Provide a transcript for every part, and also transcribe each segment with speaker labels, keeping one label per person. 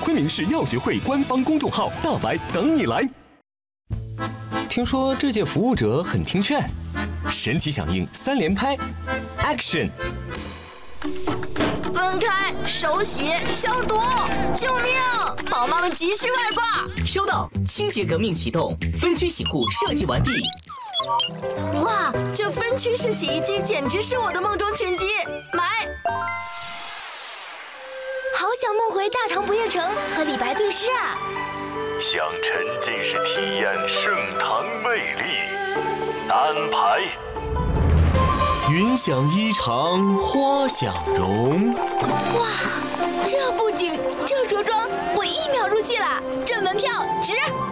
Speaker 1: 昆明市药学会官方公众号，大白等你来。听说这届服务者很听劝，神奇响应3连拍 ，Action！
Speaker 2: 分开，手洗，消毒，救命！宝妈们急需外挂。
Speaker 3: 收到，清洁革命启动，分区洗护设计完毕。
Speaker 2: 哇，这分区式洗衣机简直是我的梦中情机，买！好想梦回大唐不夜城和李白对诗啊！
Speaker 4: 想沉浸式体验盛唐魅力，安排。
Speaker 1: 云想衣裳花想容。
Speaker 2: 哇，这布景，这着装，我1秒入戏了，这门票值！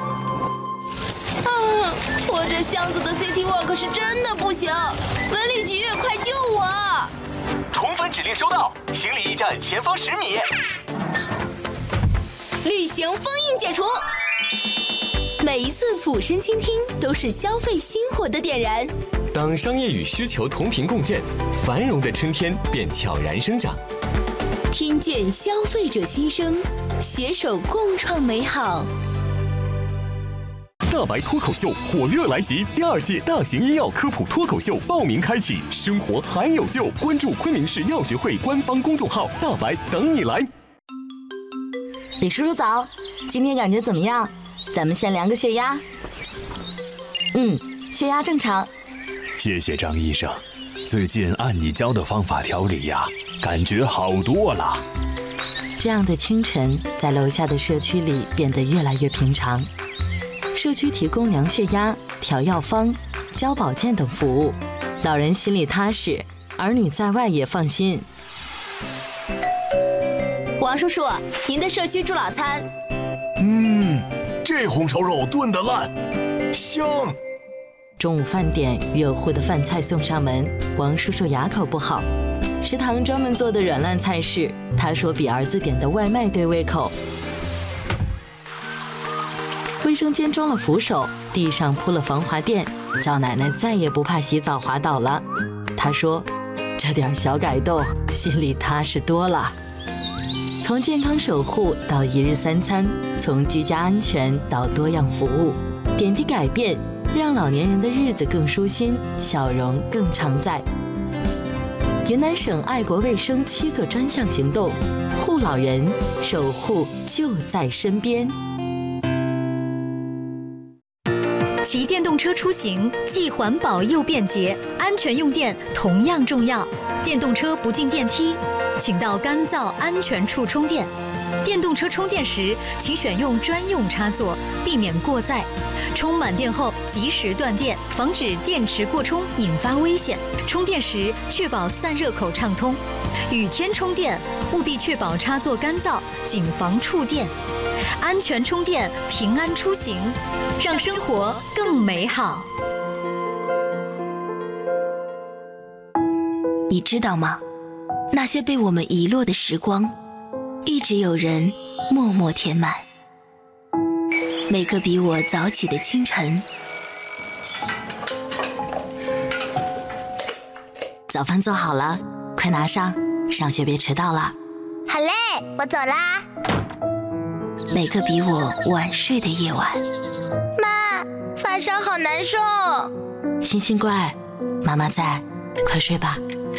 Speaker 2: 我这箱子的 City Walk 是真的不行，文旅局快救我！
Speaker 3: 重返指令收到，行李驿站前方10米。
Speaker 2: 旅行封印解除。每一次俯身倾听，都是消费心火的点燃。
Speaker 1: 当商业与需求同频共振，繁荣的春天便悄然生长。
Speaker 2: 听见消费者心声，携手共创美好。
Speaker 1: 大白脱口秀火热来袭，第2届大型医药科普脱口秀报名开启，生活还有救！关注昆明市药学会官方公众号，大白等你来。
Speaker 5: 李叔叔早，今天感觉怎么样？咱们先量个血压。血压正常。
Speaker 6: 谢谢张医生，最近按你教的方法调理呀，感觉好多了。
Speaker 5: 这样的清晨，在楼下的社区里变得越来越平常。社区提供量血压、调药方、教保健等服务，老人心里踏实，儿女在外也放心。
Speaker 2: 王叔叔，您的社区助老餐。
Speaker 6: 这红烧肉炖得烂，香。
Speaker 5: 中午饭点，热乎的饭菜送上门，王叔叔哑口不好。食堂专门做的软烂菜式，他说比儿子点的外卖对胃口。卫生间装了扶手，地上铺了防滑垫，赵奶奶再也不怕洗澡滑倒了。她说，这点小改动，心里踏实多了。从健康守护到1日3餐，从居家安全到多样服务，点滴改变，让老年人的日子更舒心，笑容更常在。云南省爱国卫生7个专项行动，护老人，守护就在身边。
Speaker 7: 骑电动车出行既环保又便捷，安全用电同样重要。电动车不进电梯，请到干燥安全处充电。电动车充电时，请选用专用插座，避免过载。充满电后及时断电，防止电池过充引发危险。充电时确保散热口畅通。雨天充电务必确保插座干燥，谨防触电。安全充电，平安出行，让生活更美好。
Speaker 2: 你知道吗？那些被我们遗落的时光，一直有人默默填满。每个比我早起的清晨，
Speaker 5: 早饭做好了，快拿上，上学别迟到了。
Speaker 2: 好嘞，我走啦。每个比我晚睡的夜晚，妈，发烧好难受。
Speaker 5: 星星乖，妈妈在，快睡吧。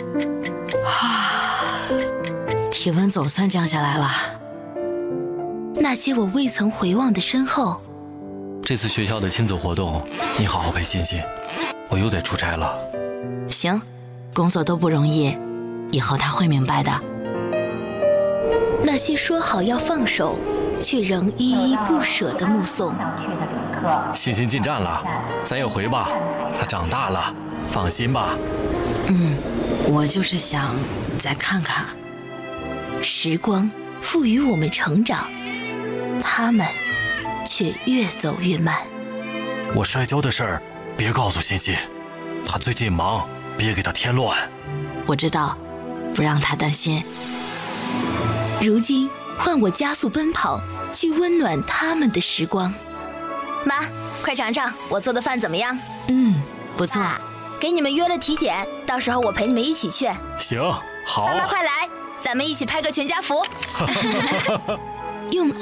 Speaker 5: 体温总算降下来了。
Speaker 2: 那些我未曾回望的身后。
Speaker 8: 这次学校的亲子活动，你好好陪欣欣，我又得出差了。
Speaker 5: 行，工作都不容易，以后他会明白的。
Speaker 2: 那些说好要放手，却仍依依不舍的目送。
Speaker 8: 欣欣进站了，咱也回吧，她长大了，放心吧。
Speaker 5: 我就是想再看看。
Speaker 2: 时光赋予我们成长，他们却越走越慢。
Speaker 8: 我摔跤的事儿别告诉欣欣，她最近忙，别给她添乱。
Speaker 5: 我知道，不让她担心。
Speaker 2: 如今换我加速奔跑，去温暖他们的时光。妈，快尝尝我做的饭怎么样？
Speaker 5: 不错。
Speaker 2: 给你们约了体检，到时候我陪你们一起去。
Speaker 8: 行，好。
Speaker 2: 妈妈快来，咱们一起拍个全家福。用